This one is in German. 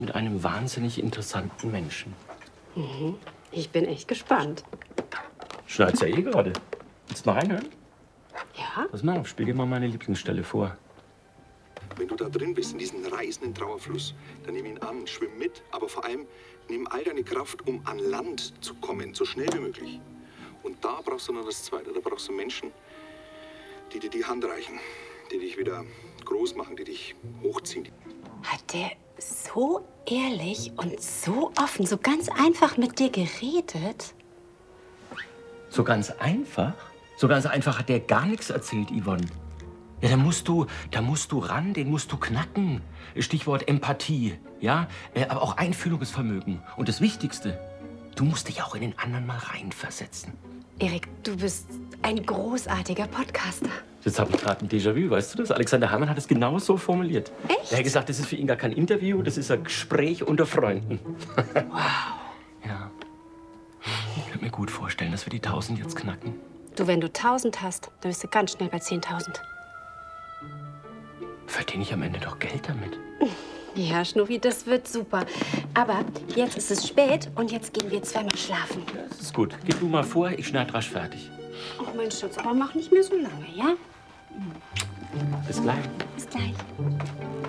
Mit einem wahnsinnig interessanten Menschen. Mhm. Ich bin echt gespannt. Schneid's ja eh gerade. Willst du mal reinhören? Ja? Pass mal auf, spiel dir mal meine Lieblingsstelle vor. Wenn du da drin bist, in diesem reißenden Trauerfluss, dann nimm ihn an, schwimm mit, aber vor allem nimm all deine Kraft, um an Land zu kommen, so schnell wie möglich. Und da brauchst du noch das Zweite, da brauchst du Menschen, die dir die Hand reichen, die dich wieder groß machen, die dich hochziehen. Hat der so ehrlich und so offen, so ganz einfach mit dir geredet? So ganz einfach? So ganz einfach hat der gar nichts erzählt, Yvonne. Ja, da musst du ran, den musst du knacken. Stichwort Empathie, ja? Aber auch Einfühlungsvermögen. Und das Wichtigste, du musst dich auch in den anderen mal reinversetzen. Erik, du bist ein großartiger Podcaster. Jetzt habe ich gerade ein Déjà-vu, weißt du das? Alexander Herrmann hat es genau so formuliert. Echt? Er hat gesagt, das ist für ihn gar kein Interview, das ist ein Gespräch unter Freunden. Wow. Ja. Ich könnte mir gut vorstellen, dass wir die 1000 jetzt knacken. Du, wenn du 1000 hast, dann bist du ganz schnell bei 10.000. Verdiene ich am Ende doch Geld damit. Ja, Schnuffi, das wird super. Aber jetzt ist es spät und jetzt gehen wir zweimal schlafen. Ja, das ist gut. Geh du mal vor, ich schneide rasch fertig. Oh, mein Schatz, aber mach nicht mehr so lange, ja? Bis gleich. Bis gleich.